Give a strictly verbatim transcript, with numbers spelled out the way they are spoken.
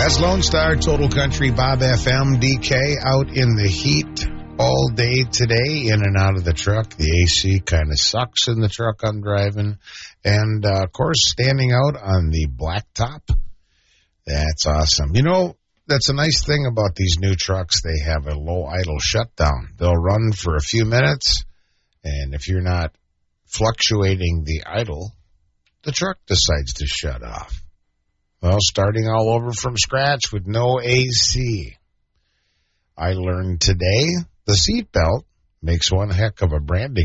That's Lone Star Total Country Bob F M. D K out in the heat all day today, in and out of the truck. The A C kind of sucks in the truck I'm driving. And, uh, of course, standing out on the blacktop. That's awesome. You know, that's a nice thing about these new trucks. They have a low idle shutdown. They'll run for a few minutes, and if you're not fluctuating the idle, the truck decides to shut off. Well, starting all over from scratch with no A C. I learned today the seatbelt makes one heck of a branding